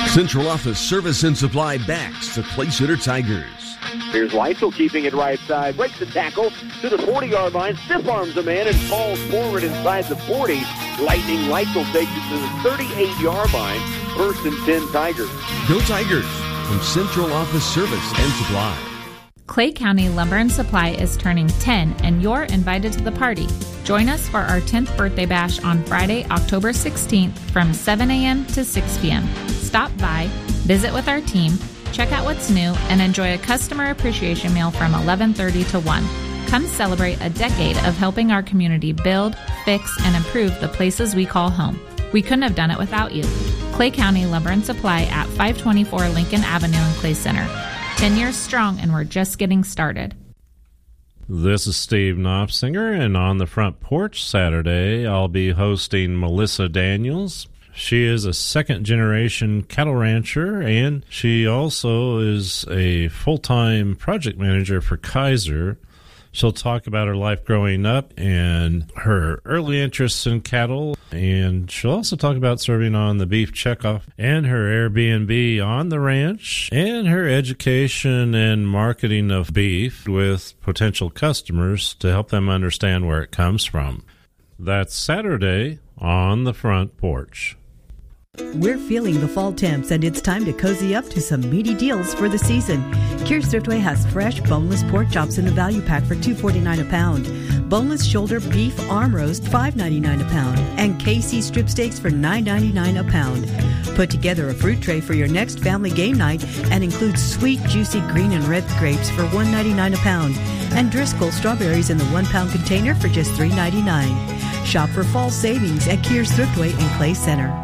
Central Office Service and Supply backs the Clay Center Tigers. Here's Leitzel keeping it right side. Breaks the tackle to the 40-yard line. Stiff arms a man and falls forward inside the 40. Lightning Leitzel takes it to the 38-yard line. 1st and 10 Tigers. Go Tigers from Central Office Service and Supply. Clay County Lumber and Supply is turning 10 and you're invited to the party. Join us for our 10th birthday bash on Friday, October 16th from 7 a.m. to 6 p.m. Stop by, visit with our team, check out what's new, and enjoy a customer appreciation meal from 11:30 to 1. Come celebrate a decade of helping our community build, fix, and improve the places we call home. We couldn't have done it without you. Clay County Lumber and Supply at 524 Lincoln Avenue in Clay Center. 10 years strong, and we're just getting started. This is Steve Knopfsinger, and on the front porch Saturday, I'll be hosting Melissa Daniels. She is a second-generation cattle rancher, and she also is a full-time project manager for Kaiser. She'll talk about her life growing up and her early interests in cattle, and she'll also talk about serving on the beef checkoff and her Airbnb on the ranch and her education and marketing of beef with potential customers to help them understand where it comes from. That's Saturday on the front porch. We're feeling the fall temps, and it's time to cozy up to some meaty deals for the season. Kear's Thriftway has fresh, boneless pork chops in a value pack for $2.49 a pound. Boneless shoulder beef arm roast, $5.99 a pound. And KC strip steaks for $9.99 a pound. Put together a fruit tray for your next family game night and includes sweet, juicy green and red grapes for $1.99 a pound. And Driscoll strawberries in the 1-pound container for just $3.99. Shop for fall savings at Kear's Thriftway in Clay Center.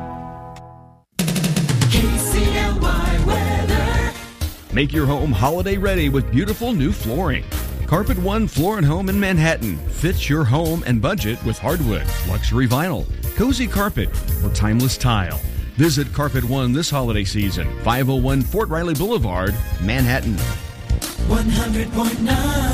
Make your home holiday ready with beautiful new flooring. Carpet One Floor and Home in Manhattan fits your home and budget with hardwood, luxury vinyl, cozy carpet, or timeless tile. Visit Carpet One this holiday season, 501 Fort Riley Boulevard, Manhattan. 100.9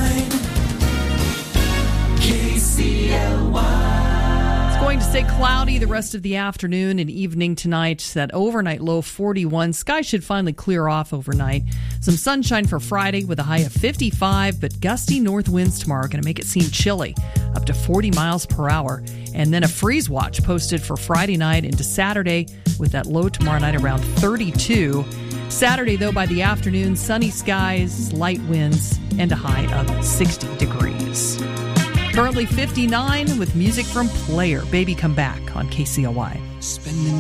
KCLY. Going to stay cloudy the rest of the afternoon and evening tonight. That overnight low 41. Sky should finally clear off overnight. Some sunshine for Friday with a high of 55, but gusty north winds tomorrow are going to make it seem chilly, up to 40 miles per hour. And then a freeze watch posted for Friday night into Saturday with that low tomorrow night around 32. Saturday, though, by the afternoon, sunny skies, light winds, and a high of 60 degrees. Currently 59 with music from Player. Baby Come Back on KCLY. Spending